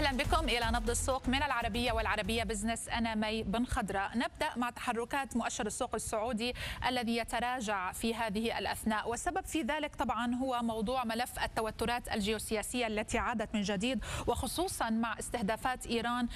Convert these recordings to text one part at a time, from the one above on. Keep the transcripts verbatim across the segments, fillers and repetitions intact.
أهلا بكم إلى نبض السوق من العربية والعربية بزنس. أنا مي بن خضرة. نبدأ مع تحركات مؤشر السوق السعودي الذي يتراجع في هذه الأثناء، والسبب في ذلك طبعا هو موضوع ملف التوترات الجيوسياسية التي عادت من جديد، وخصوصا مع استهدافات إيران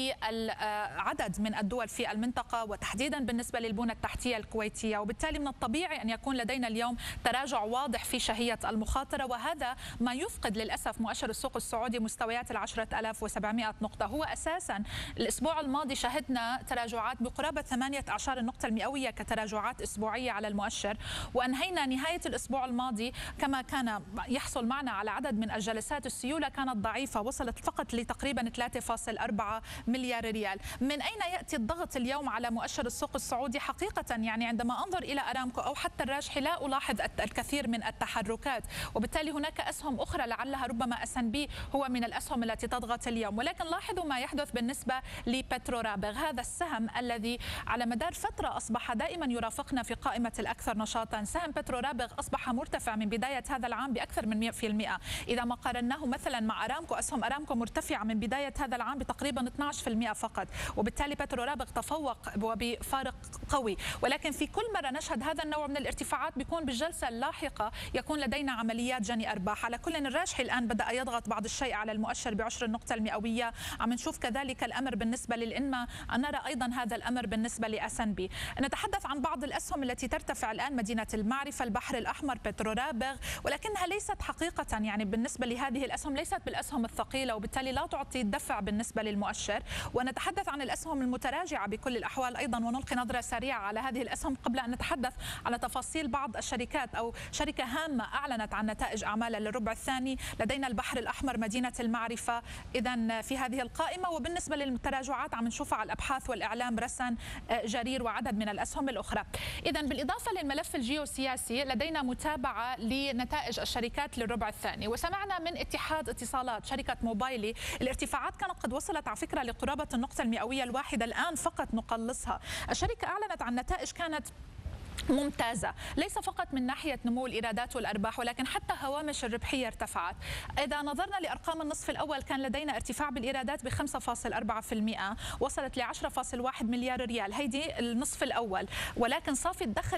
لعدد من الدول في المنطقة وتحديدا بالنسبة للبنى التحتية الكويتية، وبالتالي من الطبيعي أن يكون لدينا اليوم تراجع واضح في شهية المخاطرة، وهذا ما يفقد للأسف مؤشر السوق السعودي مستويات العشرة آلاف وسبعمائة نقطة. هو أساسا الأسبوع الماضي شهدنا تراجعات بقرابة ثمانية عشر النقطة المئوية كتراجعات أسبوعية على المؤشر، وأنهينا نهاية الأسبوع الماضي كما كان يحصل معنا على عدد من الجلسات السيولة كانت ضعيفة، وصلت فقط لتقريبا ثلاثة فاصلة أربعة مليار ريال. من أين يأتي الضغط اليوم على مؤشر السوق السعودي؟ حقيقة يعني عندما أنظر إلى أرامكو أو حتى الراجحي لا ألاحظ الكثير من التحركات، وبالتالي هناك أسهم أخرى لعلها ربما اس ان بي هو من الأسهم التي تضغط اليوم. ولكن لاحظوا ما يحدث بالنسبة لبترو رابغ، هذا السهم الذي على مدار فترة أصبح دائما يرافقنا في قائمة الأكثر نشاطا. سهم بترو رابغ أصبح مرتفع من بداية هذا العام بأكثر من مئة بالمئة، إذا ما قارناه مثلا مع أرامكو، أسهم أرامكو مرتفعة من بداية هذا العام بتقريبا اثني عشر بالمئة فقط، وبالتالي بترو رابغ تفوق وبفارق قوي. ولكن في كل مرة نشهد هذا النوع من الارتفاعات بيكون بالجلسة اللاحقة يكون لدينا عمليات جني أرباح. على كل الراجحي الآن بدأ يضغط بعض الشيء على المؤشر بعشر النقطة المئوية، عم نشوف كذلك الأمر بالنسبة للإنما، نرى أيضا هذا الأمر بالنسبة لأس ان بي. نتحدث عن بعض الأسهم التي ترتفع الآن، مدينة المعرفة، البحر الأحمر، بترو رابغ، ولكنها ليست حقيقة يعني بالنسبة لهذه الأسهم ليست بالأسهم الثقيلة، وبالتالي لا تعطي الدفع بالنسبة للمؤشر. ونتحدث عن الأسهم المتراجعة بكل الأحوال أيضا، ونلقي نظرة سريعة على هذه الأسهم قبل أن نتحدث على تفاصيل بعض الشركات. أو شركة هامة أعلنت عن نتائج أعمالها للربع الثاني، لدينا البحر الأحمر، مدينة المعرفة إذا في هذه القائمة. وبالنسبة للتراجعات عم نشوفها على الأبحاث والإعلام، رسن، جرير، وعدد من الأسهم الأخرى. إذا بالإضافة للملف الجيوسياسي لدينا متابعة لنتائج الشركات للربع الثاني، وسمعنا من اتحاد اتصالات شركة موبايلي الارتفاعات كانت قد وصلت على فكرة لقرابة النقطة المئوية الواحدة، الآن فقط نقلصها. الشركة أعلنت عن نتائج كانت ممتازة، ليس فقط من ناحية نمو الإيرادات والأرباح، ولكن حتى هوامش الربحية ارتفعت. إذا نظرنا لأرقام النصف الأول كان لدينا ارتفاع بالإيرادات ب خمسة فاصلة أربعة بالمئة، وصلت ل عشرة فاصلة واحد مليار ريال، هيدي النصف الأول، ولكن صافي الدخل